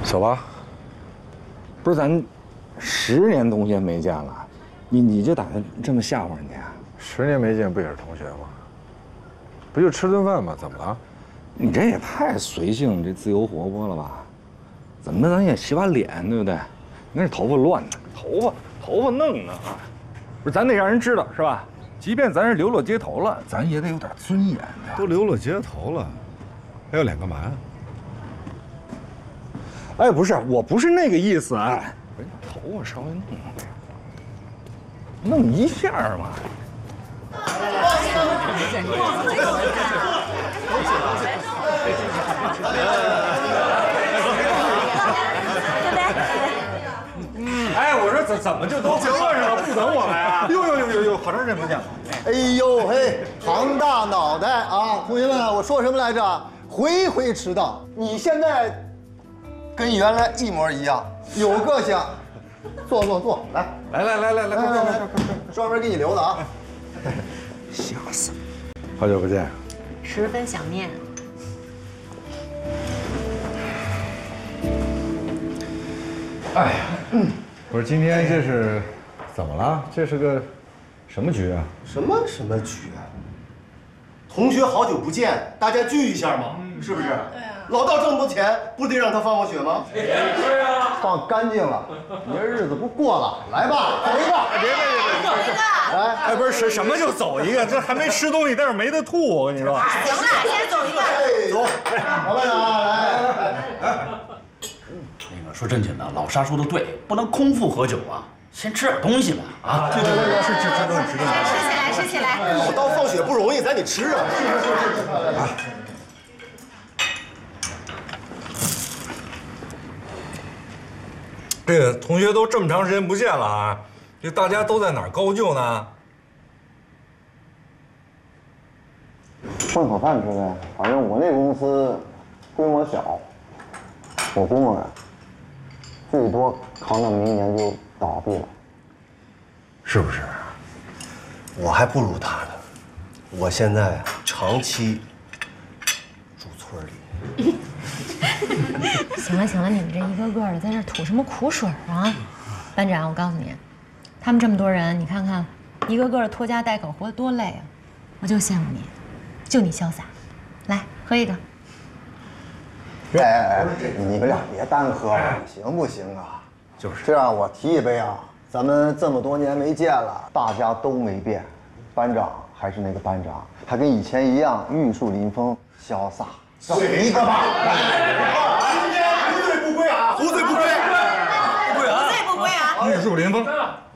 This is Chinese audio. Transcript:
走吧。 不是咱10年同学没见了，你就打算这么吓唬人家？ 10年没见，不也是同学吗？不就吃顿饭吗？怎么了？ 你这也太随性，这自由活泼了吧？怎么咱也洗把脸，对不对？你看这头发乱的，头发弄的啊！不是，咱得让人知道是吧？即便咱是流落街头了，咱也得有点尊严的。 都流落街头了，还要脸干嘛呀？ 哎，不是，我不是那个意思啊。头发稍微弄一下嘛。 哎，我说怎么就都喝上了，不等我们啊？哟，好长时间不见了。 哎呦嘿，庞大脑袋啊！同学们，我说什么来着？回回迟到。你现在跟原来一模一样，有个性。坐，来，快，专门给你留的啊！ 吓死！ 好久不见， 十分想念。 哎呀，不是今天这是怎么了？这是个什么局啊？ 什么局啊？同学好久不见，大家聚一下嘛，是不是？对啊。老道这么多钱，不得让他放放血吗？对啊。放干净了，你这日子不过了。来吧，走一个。别。来， 哎，不是什么就走一个，这还没吃东西，但是没得吐，我跟你说。 行了，先走一个。 走，老班长，来。 那个说正经的，老沙说的对，不能空腹喝酒啊，先吃点东西吧啊！ 对，吃东西。 吃起来。 老道放血不容易，咱得吃啊。 这个同学都这么长时间不见了啊，这大家都在哪儿高就呢？ 混口饭吃呗，反正我那公司规模小，我估摸最多扛到明年就倒闭了， 是不是？我还不如他呢，我现在长期住村里。 行了，你们这一个个的在这吐什么苦水啊？班长，我告诉你，他们这么多人，你看看，一个个的拖家带口，活得多累啊！我就羡慕你，就你潇洒。来，喝一个。 哎，你们俩别单喝了，行不行啊？ 就是这样，我提一杯啊，咱们这么多年没见了，大家都没变，班长还是那个班长，他跟以前一样玉树临风，潇洒。走一个吧，今天无醉不归啊！无醉不归， 不归啊！ 玉树临风。